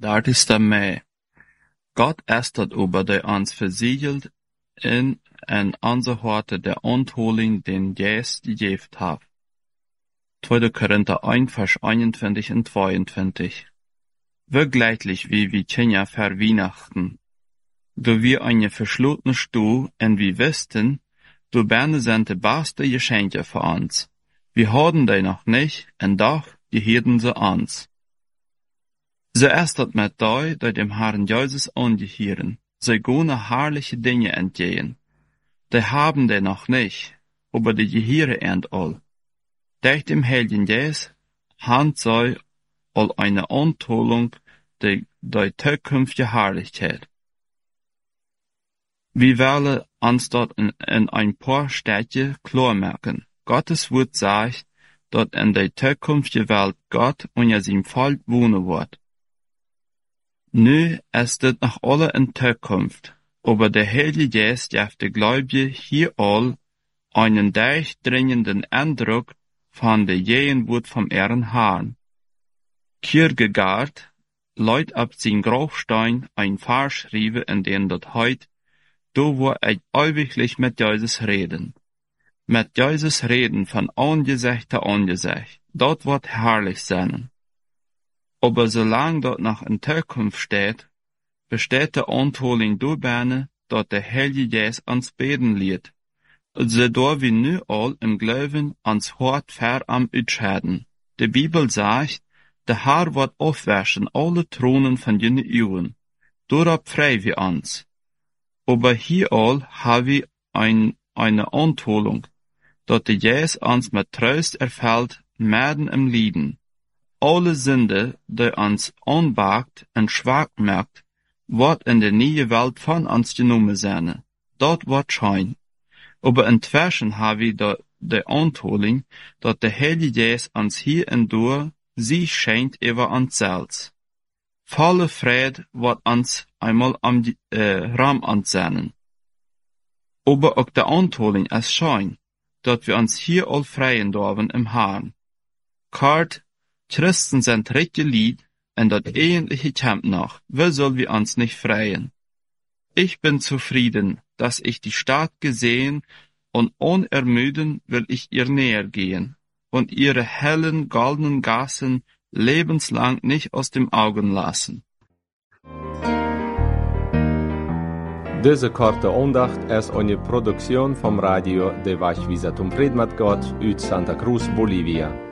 Dat is daarmee. God ist dat über die ons versiegelt in en onze harten der ontholing den Jezus gegeven hat. 2. Korinther 1, Vers 21 und 22. Vergleichlich wie Kinder für Weihnachten. Do wir eine verschlossene Stuhl en wie wisten, do berne sind die beste Geschenke für uns. Wir haben die noch nicht, en doch gehören sie uns. So ist das mit die dem Herrn Jesus angehören. Sie gehen herrliche Dinge entgehen. Die haben die noch nicht, aber die gehören all. Durch dem Heiligen Geist haben sie all eine Antolung die zukünftige Herrlichkeit. Wir wollen uns dort in ein paar Städte klar merken. Gottes Wort sagt, dass in der zukünftigen Welt Gott unter seinem Volk wohnen wird. Nu ist es noch alle in Zukunft, aber der Heilige Geist gibt der Gläubige hier all einen durchdringenden Eindruck von der Gegenwart vom Herrn. Kierkegaard leut ab sein Grabstein ein Vers schrieben, in dem dort heut, du wo ich ewiglich mit Jesus reden. Mit Jesus reden von Angesicht zu Angesicht, dort wird herrlich sein. Aber solange dort noch in Zukunft steht, besteht der Antholing dabei, dass der Heilige Geist ans Beten liet. So da wir nu all im Glauben ans Hort ver am Utscheiden. Die Bibel sagt, der Herr wird aufwaschen alle Thronen von jene Ewen. Dorab frei wir uns. Aber hier all haben wir eine Antholung, dass der Jesus uns mit Trost erfällt, mitten im Lieden. Alle Sünde, die uns anbagt und schwach macht, wird in der neue Welt von uns genommen sein. Dort wird schein. Aber inzwischen haben wir die Antholing, dass der Heilige Geist uns hier und da sie scheint über uns selbst. Volle Friede wird uns einmal am Raum ansehen. Aber auch der Antholing ist schein, dass wir uns hier all freien dürfen im Herrn. Kart, Christen sind richtig Lied, und das eigentliche Camp noch, wo soll wir uns nicht freien? Ich bin zufrieden, dass ich die Stadt gesehen, und unermüden will ich ihr näher gehen, und ihre hellen, goldenen Gassen lebenslang nicht aus dem Augen lassen. Diese korte Andacht ist eine Produktion vom Radio de Vachvisatum Predmat Gott uit Santa Cruz, Bolivia.